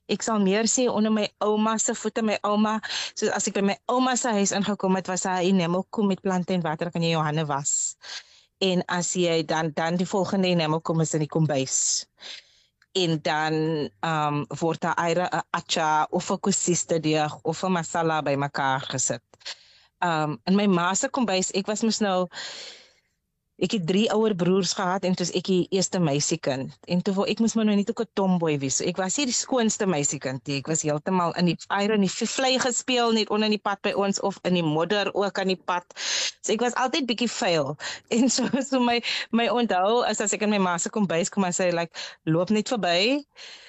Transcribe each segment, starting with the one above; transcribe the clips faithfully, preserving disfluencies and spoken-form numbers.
Ek sal meer sê onder my ouma se voete, my ouma, soos as ek by my ouma se huis ingekom het, was hy 'n nemelkom met plante en water, kan jy jou hande was. En as jy dan dan die volgende nemelkom is in die kombuis. En dan um, word daar eiere 'n acha of 'n kusiste deeg of 'n masala bymekaar gesit. Um, in my ma se kombuis, ek was mos nou ek het drie ouer broers gehad en toe is ek die eerste meisiekind. En toe ek moes maar nou net ook 'n tomboy wees. So ek was nie die skoonste meisiekind nie. Ek was heeltemal in die eiere en die vlei gespeel net onder in die pad by ons of in die modder ook aan die pad. So ek was altyd bietjie vuil. En so so my my onthou is as ek in my ma se kombuis kom en sy like loop net verby.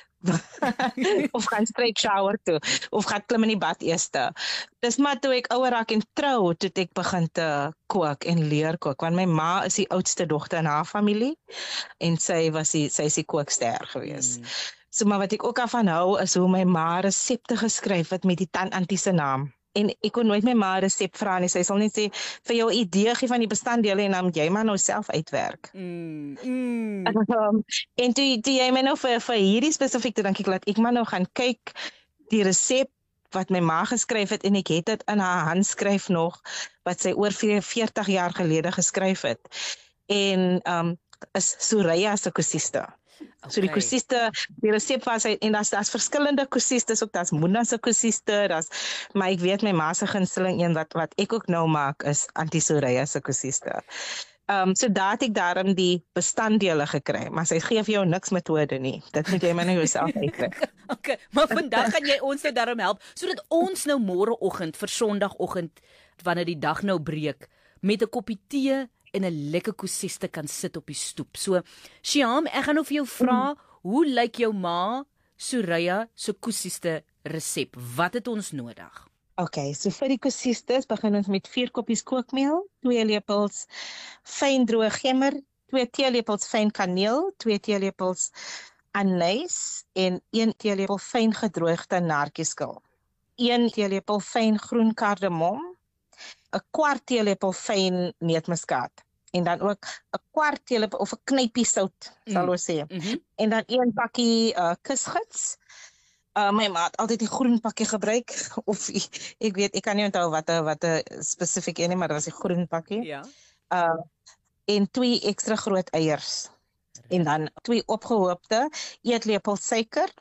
of gaan straight shower toe, of gaan klim in die bad eerste. Dis maar toe ek ouer raak en trou, toe ek begin te kook en leer kook, want my ma is die oudste dogter in haar familie, en sy was die, sy is die kookster gewees. Mm. So maar wat ek ook af van hou, is hoe my ma resepte geskryf het met die tanantie se naam. En ek kon nooit my ma resep vra nie, sy sal net sê, vir jou idee gee van die bestanddele en dan moet jy maar nou self uitwerk. Mm, mm. Um, en toe, toe jy my nou vir, vir hierdie spesifiek, toe dink ek, laat ek maar nou gaan kyk die resep wat my ma geskryf het, en ek het dit in haar handskryf nog, wat sy oor veertig jaar gelede geskryf het. En um, is Soraya se kusiste. Okay. So die kusiste, die resep was hy, en daar's daar's verskillende kusistes ook, daar's Muna se kusiste, daar's, maar ek weet my ma se gunsteling een wat wat ek ook nou maak is Auntie Soraya se kusiste. Um, so daar het ek daarom die bestanddele gekry, maar sy gee vir jou niks metode nie. Dit moet jy maar nou jouself uitkry. Okay, maar vandag gaan jy ons nou daarom help, sodat ons nou môreoggend vir Sondagoggend, wanneer die dag nou breek, met 'n koppie tee en 'n lekker kusiste kan sit op die stoep. So, Shyam, ek gaan nou vir jou vra, mm. hoe lyk jou ma Soraya se kusiste resep? Wat het ons nodig? Okay, so vir die kusistes begin ons met vier koppies kookmeel, twee lepels fyn droë gemmer, twee teelepels fyn kaneel, twee teelepels anys en een teelepel fyn gedroogde nartjieskil. een teelepel fyn groen kardemom, 'n kwart teelepel fyn neutmuskaat en dan ook 'n kwart teelepel of 'n knypie sout, sal mm. ons sê. Mm-hmm. En dan een pakkie uh, kusgits. Uh, my ma het altyd die groen pakkie gebruik, of ek weet, ek kan nie onthou wat 'n wat 'n spesifiek een nie, maar dit was die groen pakkie. Ja. Uh, en twee ekstra groot eiers. En dan twee opgehoopte eetlepels suiker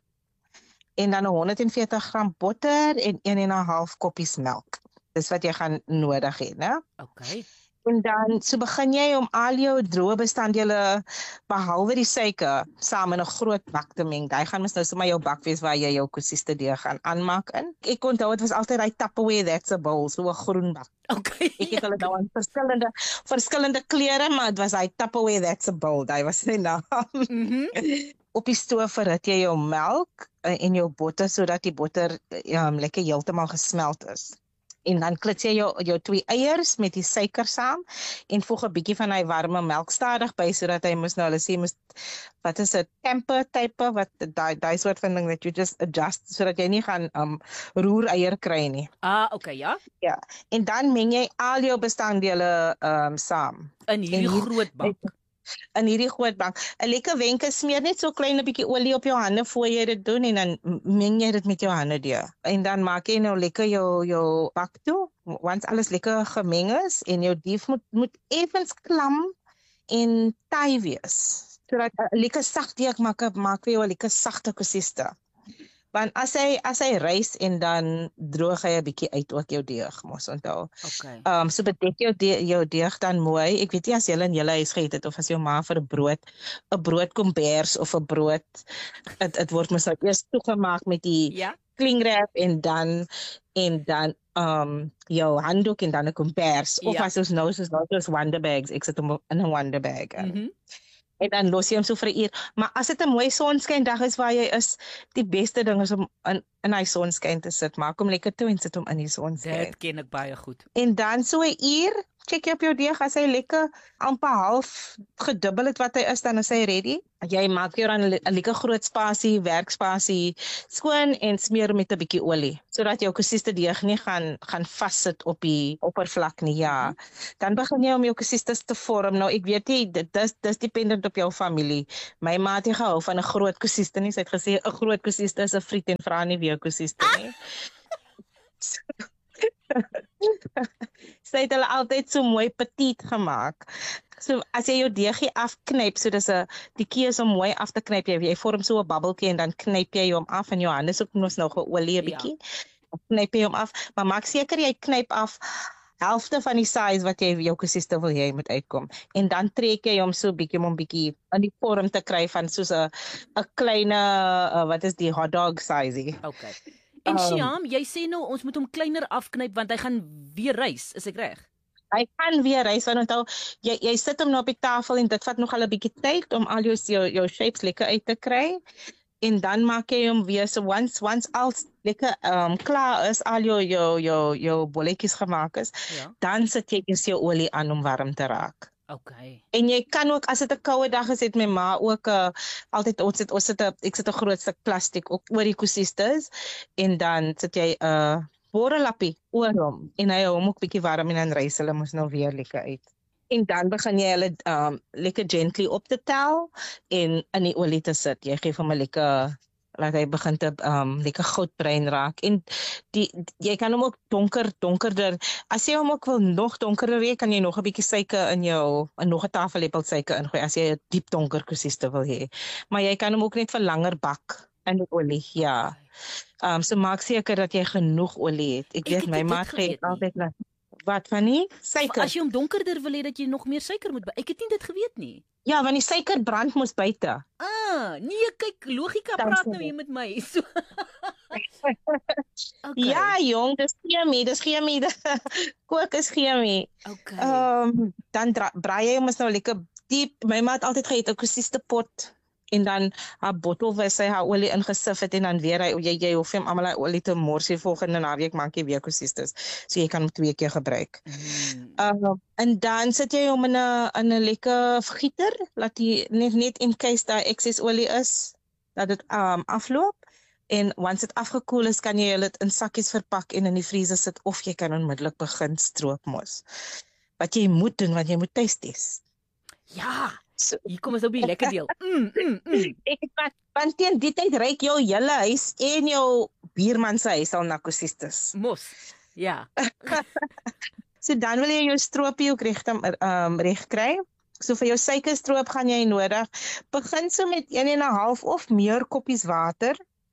en dan honderd en veertig gram botter en een en 'n half koppies melk. Dis wat jy gaan nodig hê, né? Okay. En dan so begin jy om al jou droë bestanddele behalwe die suiker saam in 'n groot bak te meng. Daai gaan mos nou sommer jou bak wees waar jy jou kusiste deeg gaan aanmaak in. Ek onthou dit was altyd daai Tupperware that's a bowl, so 'n groen bak. Okay. Ek het hulle nou in verskillende verskillende kleure, maar dit was daai Tupperware that's a bowl. Daai was sy naam. Mhm. Op die stoof verhit jy jou melk en jou botter sodat die botter um, lekker heeltemal gesmelt is. En dan klits jy jou, jou twee eiers met die suiker saam en voeg 'n bietjie van hy warme melk stadig by sodat hy mos nou hulle sê mos wat is 'n temper type wat daai daai soort van ding that you just adjust sodat jy nie gaan um roer eier kry nie. Ah, okay, ja. Ja. En dan meng jy al jou bestanddele um saam in hierdie hier, groot bak. In hierdie groot bak. 'n Lekker wenke smeer net so klein 'n bietjie olie op jou hande voor jy dit doen en dan meng jy dit met jou hande deur. En dan maak jy nou lekker jou jou bak toe. Once alles lekker gemeng is en jou dief moet moet effens klam en taai wees. Sodat 'n lekker sag deeg maak maak vir jou 'n lekker sagte kusiste. Want as hy as hy rys en dan droog hy 'n bietjie uit ook jou deeg, mos onthou. Okay. Ehm um, so bedek jou de, jou deeg dan mooi. Ek weet nie as jy in julle huis geëet het of as jou ma vir 'n brood, 'n broodkombers of 'n brood, dit dit word mos nou eers toegemaak met die Ja. klingwrap en dan en dan ehm um, jou handdoek en dan 'n kombers of Ja. as ons nou soos nou soos wonder bags, ek sit hom in 'n wonder bag. Mhm. Mm En dan los jy hom so vir 'n uur. Maar as dit 'n mooi sonskyn dag is waar jy is, die beste ding is om in in hy sonskyn te sit. Maak hom lekker toe en sit hom in die sonskyn. Dit ken ek baie goed. En dan so 'n uur check jy op jou deeg as hy lekker amper half gedubbel het wat hy is, dan is hy ready. Jy maak jou dan 'n lekker groot spasie, werkspasie skoon en smeer met 'n bietjie olie, sodat jou kosiste deeg nie gaan gaan vassit op die oppervlak nie. Ja. Dan begin jy om jou kosistes te vorm. Nou ek weet nie, dit dis dis dependent op jou familie. My ma het nie gehou van 'n groot kosiste nie. Sy het gesê 'n groot kosiste is 'n friet en vra nie weer kosiste nie. Sy het hulle altyd so mooi petit gemaak. So as jy jou deegie afknyp, so dis 'n die keus om mooi af te knyp, jy, jy vorm so 'n babbeltjie en dan knyp jy hom af en jou hande is ook nog nog 'n olie 'n bietjie. Ja. Knyp jy hom af, maar maak seker jy knyp af helfte van die size wat jy jou kosiste wil hê moet uitkom. En dan trek jy hom so bietjie om hom bietjie in die vorm te kry van soos 'n 'n kleine uh, wat is die hot dog size. Okay. En Shyam, jy sê nou ons moet hom kleiner afknyp want hy gaan weer reis, is ek reg? Hy kan weer reis, want onthou, jy jy sit hom nou op die tafel en dit vat nog al 'n bietjie tyd om al jou jou, jou shapes lekker uit te kry. En dan maak jy hom weer so once once al lekker um, klaar is, al jou jou jou jou bolletjies gemaak is, ja. Dan sit jy eers jou olie aan om warm te raak. Okay. En jy kan ook as dit 'n koue dag is, het my ma ook 'n uh, altyd ons sit ons sit 'n ek sit 'n groot stuk plastiek ook oor die kosistes en dan sit jy 'n uh, borrelappie oor hom en hy hou hom ook bietjie warm en dan reis hulle mos nou weer lekker uit. En dan begin jy hulle um, lekker gently op te tel en in die olie te sit. Jy gee hom 'n lekker laat hy begin te um, lekker goudbruin raak. En die, jy kan hom ook donker, donkerder, as jy hom ook wil nog donkerder hê, kan jy nog 'n bietjie suiker in jou, en nog 'n tafellepel suiker ingooi, as jy 'n diep donker kosiste wil hê. Maar jy kan hom ook net vir langer bak in die olie, ja. Um, so maak seker dat jy genoeg olie het. Ek, ek weet, my maat gee altyd na, wat van nie? Suiker. As jy hom donkerder wil hê, dat jy nog meer suiker moet, ek het nie dit geweet nie. Ja, want die suiker brand mos buite. Ah, nee, kyk, logika Dan praat nou hier met my. So. Okay. Ja, jong, dis chemie, dis chemie. Kook is chemie. Okay. Um, dan braai jy hom nou lekker diep. My ma het altyd gehad 'n kosiste pot en dan haar bottel waar sy haar olie ingesif het en dan weer hy jy jy hoef hom almal hy olie te mors die volgende naweek maak jy weer kosistes. So jy kan hom twee keer gebruik. Mm. Uh, en dan sit jy hom in 'n in 'n lekker gieter, laat hy net net in case daar excess olie is, dat dit um afloop. En once dit afgekoel is, kan jy dit in sakkies verpak en in die vriezer sit of jy kan onmiddellik begin stroop mos. Wat jy moet doen, want jy moet tastes. Ja. So, hier kom ons op die lekker deel. Mm, mm, mm. Ek want teen die tyd ryk jou hele huis en jou buurman se huis al na kosistes. Mos. Ja. So dan wil jy jou stroopie ook reg um, reg kry. So vir jou suikerstroop gaan jy nodig. Begin so met een en 'n half of meer koppies water.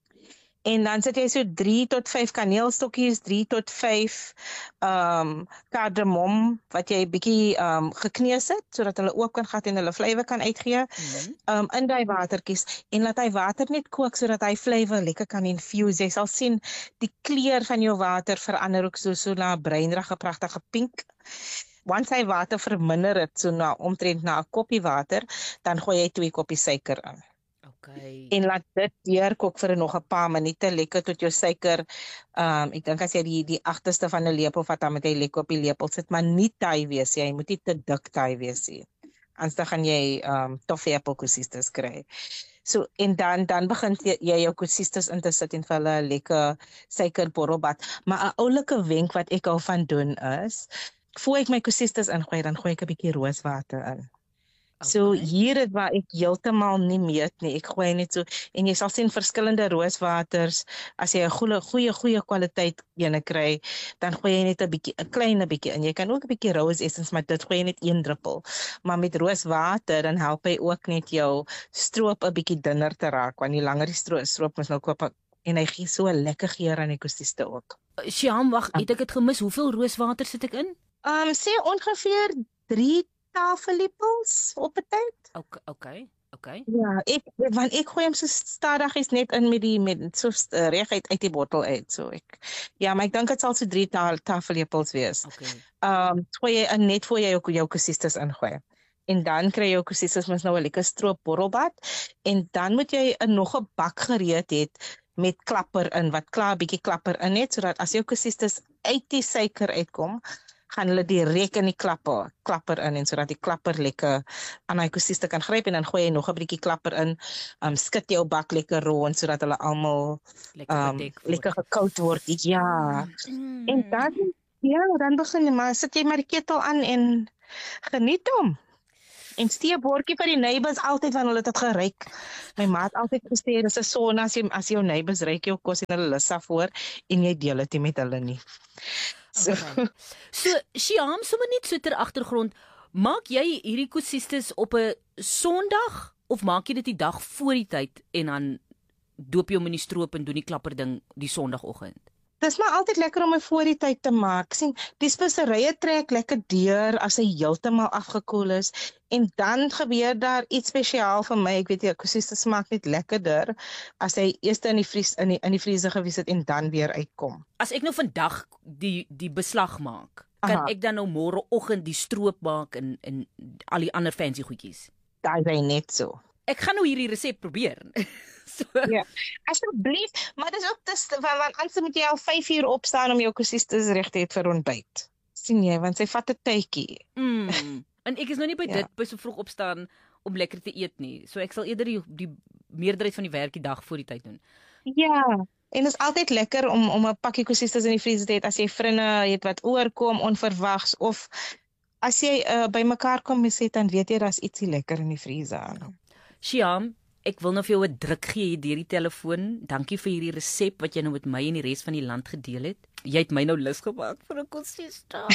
En dan sit jy so drie tot vyf kaneelstokkies, drie tot vyf um kardemom wat jy bietjie um gekneus het sodat hulle oop kan gat en hulle flavour kan uitgee. Mm-hmm. Um in daai watertjies en laat hy water net kook sodat hy flavour lekker kan infuse. Jy sal sien die kleur van jou water verander ook so so na bruinrige pragtige pink. Once hy water verminder het so na omtrent na 'n koppie water, dan gooi jy twee koppies suiker in. Okay. En laat dit deurkook vir nog 'n paar minute lekker tot jou suiker. Um ek dink as jy die die agterste van 'n lepel vat dan moet jy lekker op die lepel sit, maar nie taai wees jy, moet nie te dik taai wees nie. Anders dan gaan jy um toffee apple kosistes kry. So en dan dan begin jy jou kosistes in te sit en vir hulle lekker suikerborrelbad. Maar 'n oulike wenk wat ek al van doen is, voor ek my kosistes ingooi, dan gooi ek 'n bietjie rooswater in. Okay. So hier het waar ek heeltemal nie meet nie. Ek gooi net so en jy sal sien verskillende rooswaters. As jy 'n goeie goeie goeie kwaliteit ene kry, dan gooi jy net 'n bietjie 'n klein bietjie in. Jy kan ook 'n bietjie rose essence, maar dit gooi jy net een druppel. Maar met rooswater dan help hy ook net jou stroop 'n bietjie dunner te raak, want die langer die stroop, stroop mos nou koop en hy gee so 'n lekker geur aan die kosiste ook. Shyam, wag, het ek dit gemis? Hoeveel rooswater sit ek in? Um sê ongeveer drie tafellepels op 'n tyd. Okay, okay, okay. Ja, ek want ek gooi hom so stadig is net in met die met so uh, reg uit uit die bottel uit, so ek. Ja, maar ek dink dit sal so drie ta tafellepels wees. Okay. Um gooi jy in net voor jy jou jou kosistes ingooi. En dan kry jy jou kosistes mos nou 'n lekker stroop borrelbad en dan moet jy 'n nog 'n bak gereed het met klapper in wat klaar 'n bietjie klapper in het sodat as jou kosistes uit die suiker uitkom, gaan hulle direk in die klapper, klapper in en sodat die klapper lekker aan hy kosiste kan gryp en dan gooi jy nog 'n bietjie klapper in, um, skit jou bak lekker rond sodat hulle almal Lekker um, bedek word. lekker gekoud word. Ja. Mm. En dan ja, dan begin jy maar sit jy maar die ketel aan en geniet hom. En steek 'n bordjie vir die neighbors altyd wanneer hulle dit geryk. My ma het altyd gesê dis 'n son as jy as jou neighbors ryk jou kos en hulle lus daarvoor en jy deel dit nie met hulle nie. So Okay. So, Shyam, sommer net so ter agtergrond, maak jy hierdie kosistes op 'n Sondag of maak jy dit die dag voor die tyd en dan doop jy hom in die stroop en doen die klapper ding die Sondagoggend? dis maar altyd lekker om my voor die tyd te maak. Sien, die speserye trek lekker deur as hy heeltemal afgekoel is en dan gebeur daar iets spesiaal vir my. Ek weet jy, kosistes smaak net lekkerder as hy eers in die vries in die in die vriezer gewees het en dan weer uitkom. As ek nou vandag die die beslag maak, kan Aha. ek dan nou môreoggend die stroop maak en en al die ander fancy goedjies. Daai is net so. Ek gaan nou hierdie resep probeer. So, Ja, asseblief, maar dis ook dis want want anders moet jy al vyf uur opstaan om jou kosistes reg te eet vir ontbyt. Sien jy, want sy vat 'n tydjie. mm, en ek is nou nie by Ja. dit by so vroeg opstaan om lekker te eet nie. So ek sal eerder die, die meerderheid van die werk die dag voor die tyd doen. Ja, en dit is altyd lekker om om 'n pakkie kosistes in die vriezer te hê as jy vriende het wat oorkom onverwags of as jy uh, by mekaar kom en sê dan weet jy daar's ietsie lekker in die vriezer. Shyam, ek wil nou vir jou 'n druk gee hier deur die telefoon. Dankie vir hierdie resep wat jy nou met my en die res van die land gedeel het. Jy het my nou lus gemaak vir 'n kosista.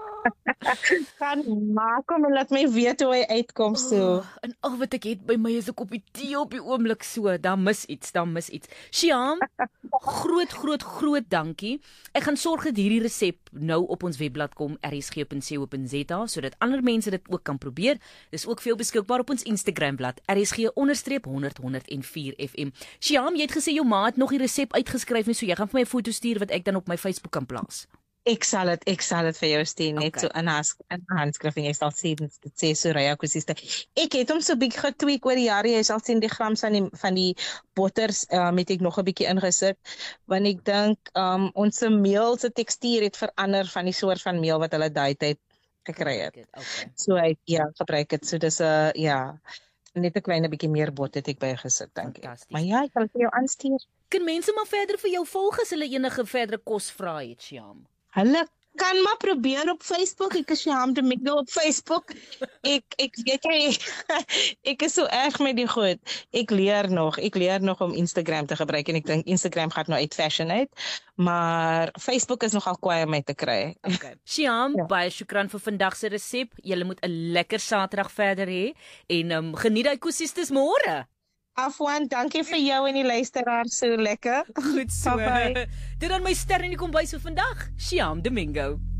Kan maak hom en laat my weet hoe hy uitkom so. Oh, en al wat ek het by my is 'n koppie tee op die oomblik so. Daar mis iets, daar mis iets. Shyam, groot groot groot dankie. Ek gaan sorg dat hierdie resep nou op ons webblad kom r s g punt c o punt z a sodat ander mense dit ook kan probeer. Dis ook veel beskikbaar op ons Instagram bladsy r s g onderstreep honderd honderd en vier F M. Shyam, jy het gesê jou ma het nog die resep uitgeskryf nie, so jy gaan vir my 'n foto stuur wat ek dan op my Facebook kan plaas. Ek sal dit ek sal dit vir jou stuur net Okay. so in haar in haar handskrif en jy sal sien dit sê Soraya kosiste. Ek het hom so bietjie getweek oor die jare. Jy sal sien die grams van die van die botters um, het ek nog 'n bietjie ingesit want ek dink um, ons meel se tekstuur het verander van die soort van meel wat hulle daai tyd gekry het. Okay. So hy ja, gebruik dit. So dis 'n uh, ja, net 'n klein bietjie meer bot het ek bygesit dink ek. Fantasties. Maar ja, ek sal vir jou aanstuur. Kan mense maar verder vir jou volg as hulle enige verdere kos vra het, Shyam? Hulle kan maar probeer op Facebook. Ek is Shyam Domingo op Facebook. Ek ek weet jy ek is so erg met die goed. Ek leer nog. Ek leer nog om Instagram te gebruik en ek dink Instagram gaan nou uit fashion uit, maar Facebook is nogal kwaai om my te kry. Okay. Shyam, ja. Baie shukran vir vandag se resep. Julle moet 'n lekker Saterdag verder hê en um, geniet daai kosistes môre. Afwan, dankie vir jou en die luisteraar, so lekker. Goed so. Bye-bye. Dit dan my ster in die kombuis vir vandag, Shyam Domingo.